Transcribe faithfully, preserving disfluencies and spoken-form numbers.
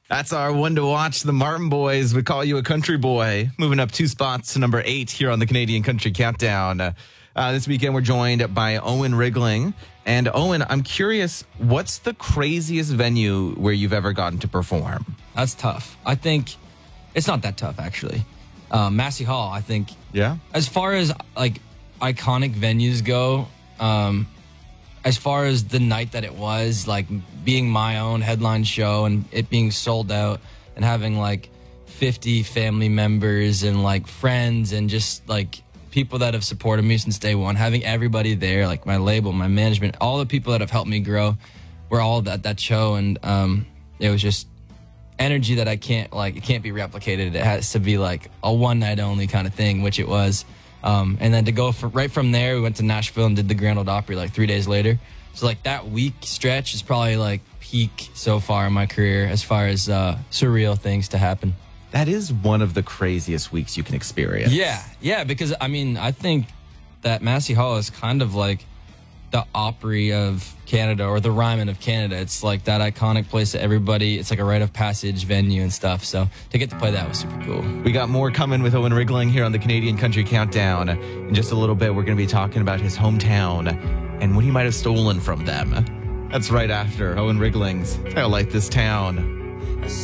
That's our one to watch. The Martin Boys would call you a country boy. Moving up two spots to number eight here on the Canadian Country Countdown. Uh, this weekend, we're joined by Owen Rigling. And Owen, I'm curious, what's the craziest venue where you've ever gotten to perform? That's tough. I think it's not that tough, actually. Um, Massey Hall, I think. Yeah. As far as like iconic venues go, um, as far as the night that it was, like being my own headline show and it being sold out and having like fifty family members and like friends and just like people that have supported me since day one, having everybody there, like my label, my management, all the people that have helped me grow were all at that show. And um, it was just energy that I can't, like, it can't be replicated. It has to be like a one night only kind of thing, which it was. Um, and then to go for, right from there, we went to Nashville and did the Grand Ole Opry like three days later. So like that week stretch is probably like peak so far in my career as far as uh, surreal things to happen. That is one of the craziest weeks you can experience. Yeah, yeah, because I mean, I think that Massey Hall is kind of like the Opry of Canada or the Ryman of Canada. It's like that iconic place that everybody, it's like a rite of passage venue and stuff. So to get to play that was super cool. We got more coming with Owen Rigling here on the Canadian Country Countdown. In just a little bit, we're going to be talking about his hometown and what he might have stolen from them. That's right after Owen Rigling's I Like This Town.